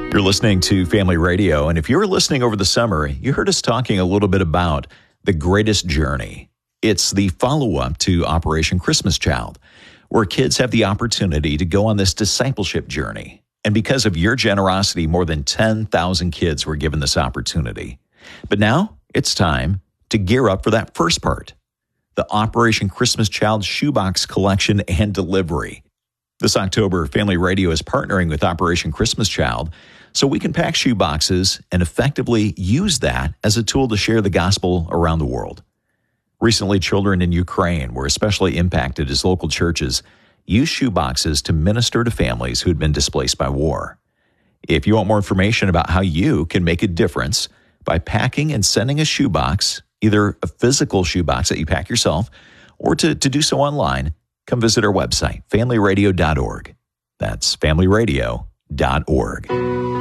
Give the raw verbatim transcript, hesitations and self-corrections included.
You're listening to Family Radio, and if you were listening over the summer, you heard us talking a little bit about The Greatest Journey. It's the follow-up to Operation Christmas Child, where kids have the opportunity to go on this discipleship journey. And because of your generosity, more than ten thousand kids were given this opportunity. But now it's time to gear up for that first part, the Operation Christmas Child shoebox collection and delivery. This October, Family Radio is partnering with Operation Christmas Child so we can pack shoe boxes and effectively use that as a tool to share the gospel around the world. Recently, children in Ukraine were especially impacted as local churches used shoe boxes to minister to families who had been displaced by war. If you want more information about how you can make a difference by packing and sending a shoebox, either a physical shoebox that you pack yourself or to, to do so online, come visit our website, family radio dot org. That's family radio dot org.